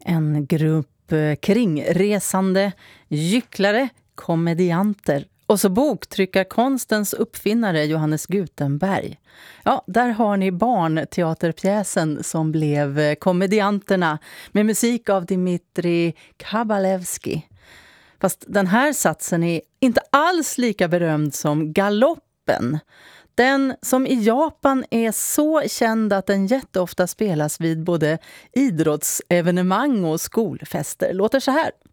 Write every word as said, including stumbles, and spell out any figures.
En grupp eh, kringresande gycklare, komedianter och så boktryckarkonstens uppfinnare Johannes Gutenberg. Ja, där har ni barnteaterpjäsen som blev eh, Komedianterna med musik av Dmitrij Kabalevski. Fast den här satsen är inte alls lika berömd som Galoppen. Den som i Japan är så känd att den jätteofta spelas vid både idrottsevenemang och skolfester låter så här.